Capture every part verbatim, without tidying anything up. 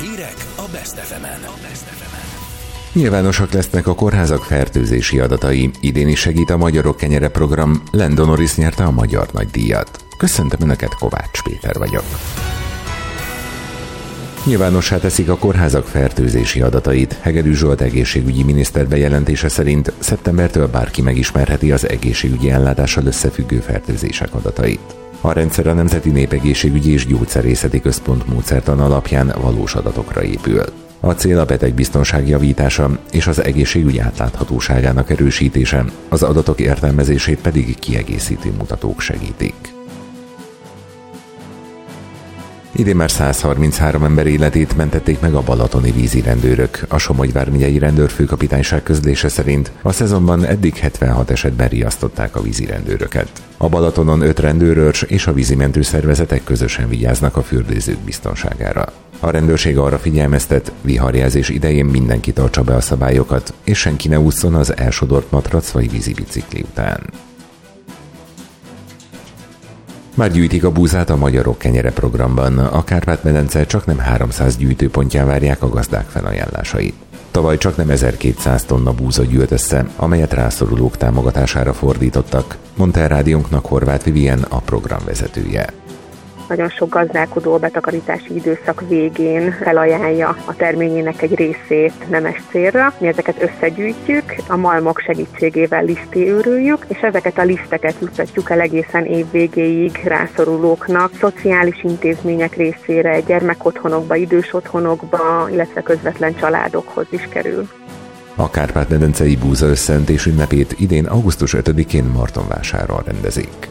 Hírek a Best ef emen. Nyilvánosak lesznek a kórházak fertőzési adatai. Idén is segít a Magyarok Kenyere program. Lando Norris nyerte a Magyar Nagydíjat. Köszöntöm Önöket, Kovács Péter vagyok. Nyilvánossá teszik a kórházak fertőzési adatait. Hegedűs Zsolt egészségügyi miniszter bejelentése szerint szeptembertől bárki megismerheti az egészségügyi ellátással összefüggő fertőzések adatait. A rendszer a Nemzeti Népegészségügyi és Gyógyszerészeti Központ módszertan alapján valós adatokra épül. A cél a betegbiztonság javítása és az egészségügy átláthatóságának erősítése, az adatok értelmezését pedig kiegészítő mutatók segítik. Idén már száz harminchárom ember életét mentették meg a balatoni vízirendőrök. A Somogy vármegyei rendőrfőkapitányság közlése szerint a szezonban eddig hetvenhat esetben riasztották a vízirendőröket. A Balatonon öt rendőrőrs és a vízimentő szervezetek közösen vigyáznak a fürdőzők biztonságára. A rendőrség arra figyelmeztet, viharjelzés idején mindenki tartsa be a szabályokat, és senki ne ússzon az elsodort matrac vagy vízibicikli után. Már gyűjtik a búzát a Magyarok Kenyere programban. A Kárpát-medence csaknem háromszáz gyűjtőpontján várják a gazdák felajánlásait. Tavaly csaknem ezerkétszáz tonna búza gyűlt össze, amelyet rászorulók támogatására fordítottak, mondta el rádiónknak Horváth Vivien, a program vezetője. Nagyon sok gazdálkodó a betakarítási időszak végén felajánlja a terményének egy részét nemes célra. Mi ezeket összegyűjtjük, a malmok segítségével lisztőrüljük, és ezeket a liszteket juttatjuk el egészen év végéig rászorulóknak, szociális intézmények részére, gyermekotthonokba, idős otthonokba, illetve közvetlen családokhoz is kerül. A Kárpát-medencei búza összeöntés ünnepét idén augusztus ötödikén Martonvásáron rendezik.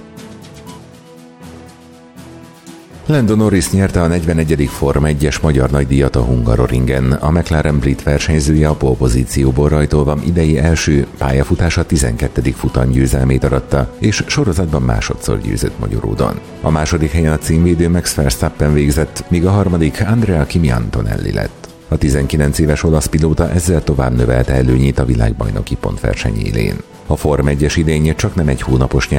Lando Norris nyerte a negyvenegyedik Forma egyes Magyar Nagydíjat a Hungaroringen. A McLaren brit versenyzője a pole-pozícióból rajtolva idei első pályafutása tizenkettedik futamgyőzelmét aratta, és sorozatban másodszor győzött Magyaródon. A második helyen a címvédő Max Verstappen végzett, míg a harmadik Andrea Kimi Antonelli lett. A tizenkilenc éves olasz pilóta ezzel tovább növelte előnyét a világbajnoki pontverseny élén. A Forma egyes idénye csak nem egy hónapos nyári